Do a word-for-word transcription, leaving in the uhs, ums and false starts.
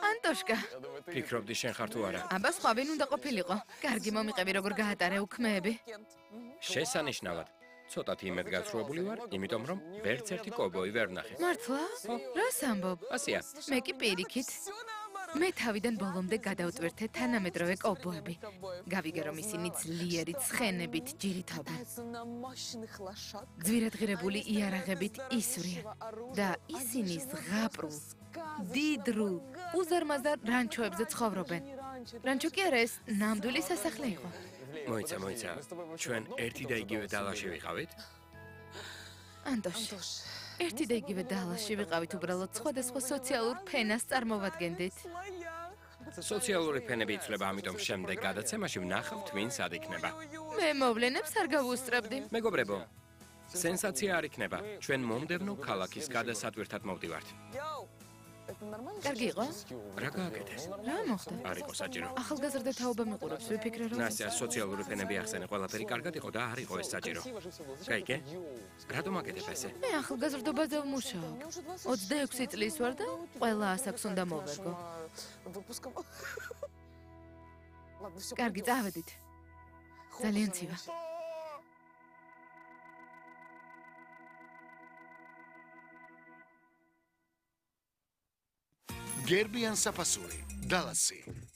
ანტოშკა. ფიქრობდი შენ ხარ თუ არა? აბა სხვა ვინ უნდა ყოფილიყო? კარგი მომიყევი როგორ გაატარე უქმეები. შესანიშნავად. ცოტათი იმედ გაცრუებული ვარ, იმიტომ რომ ვერც ერთი კოვბოი ვერ ვნახე. მართლა? რას ამბობ? ასია. მე კი პირიქით. მე თავიდან ბოლომდე გადავტვირთე თანამედროვე კოვბოები. გავიგე რომ ისინი ძლიერი ცხენებით ჯირითობენ. ძვირადღირებული იარაღებით ისვრიან და ისინი ზღაპრულ, დიდრულ, უზარმაზარ რანჩოებზე ცხოვრობენ. რანჩო კი არა ეს ნამდვილი სასახლე იყო. მოიცა, მოიცა. ჩვენ ერთი და იგივე დალაში ვიყავით? ანტოშ. ერთი და იგივე დალაში ვიყავით უბრალოდ სხვადასხვა სოციალურ ფენას წარმოვადგენდით. სოციალური ფენები იცვლება, ამიტომ შემდეგ გადაცემაში ვნახავთ ვინ სად იქნება. მე მოვლენებს არ გავუსწრებდი. მეგობრებო, სენსაცია არ იქნება. ჩვენ მომდევნო ქალაქის გადასატვირთად მოვდივართ. კარგი იყო? რა გააკეთეს? რა მოხდა? არ იყო საჭირო. ახალგაზრდა თაობა მიყურებს, ვიფიქრე რომ ნასია სოციალური ფენები ახსენე, ყველაფერი კარგად იყო და არ იყო ეს საჭირო. გაიგე? რატომ აკეთებ ესე? მე ახალგაზრდობაზე ვმუშაობ. ოცდაექვსი წლის ვარ და ყველა ასაკს უნდა მოვერგო. კარგი, წავედით. ძალიან ცივა. გერბიან საფასური, დალასი.